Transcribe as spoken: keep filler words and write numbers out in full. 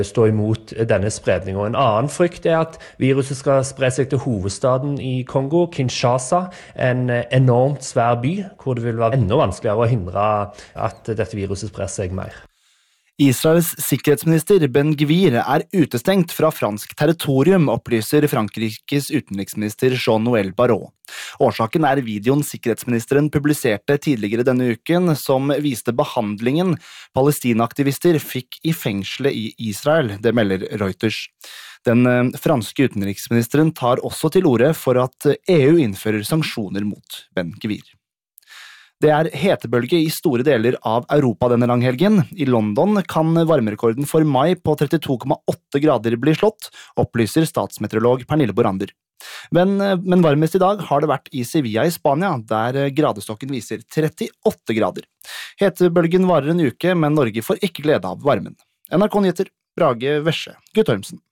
stå imot denne spredningen. Og en annen frykt er at viruset skal spre seg til hovedstaden i Kongo, Kinshasa, en enormt svær by, hvor det vil være enda vanskeligere å hindre at dette viruset sprer seg mer. Israels sikkerhetsminister Ben Gvir er utestengt fra fransk territorium, opplyser Frankrikes utenriksminister Jean-Noël Barrot. Årsaken er videoen sikkerhetsministeren publiserte tidligere denne uken, som viste behandlingen palestinaaktivister fikk i fengselet i Israel, det melder Reuters. Den franske utenriksministeren tar også til orde for at E U innfører sanksjoner mot Ben Gvir. Det er hetebølge i store deler av Europa denne langhelgen. I London kan varmerekorden for mai på trettito komma åtte grader bli slått, opplyser statsmeteorolog Pernille Borander. Men, men varmest i dag har det vært i Sevilla i Spania, der gradestokken viser trettiåtte grader. Hetebølgen varer en uke, men Norge får ikke glede av varmen. N R K Nyheter, Brage Vesje, Guttormsen.